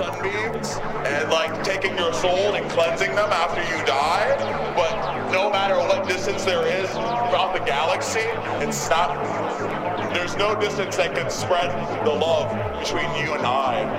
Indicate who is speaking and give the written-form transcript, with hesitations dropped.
Speaker 1: sunbeams and like taking your soul and cleansing them after you die. But no matter what distance there is throughout the galaxy, there's no distance that can spread the love between you and I.